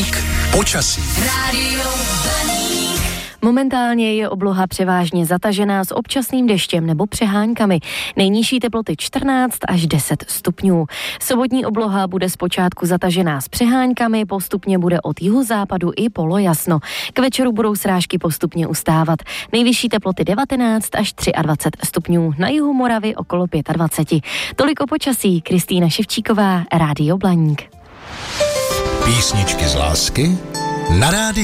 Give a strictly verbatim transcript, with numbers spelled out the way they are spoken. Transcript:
Blaník počasí. Rádio Blaník. Momentálně je obloha převážně zatažená s občasným deštěm nebo přeháňkami. Nejnižší teploty čtrnáct až deset stupňů. Sobotní obloha bude zpočátku zatažená s přeháňkami, postupně bude od jihozápadu i polojasno. K večeru budou srážky postupně ustávat. Nejvyšší teploty devatenáct až dvacet tři stupňů. Na jihu Moravy okolo dvacet pět. Tolik o počasí. Kristýna Ševčíková, Rádio Blaník. Písničky z lásky na rádiu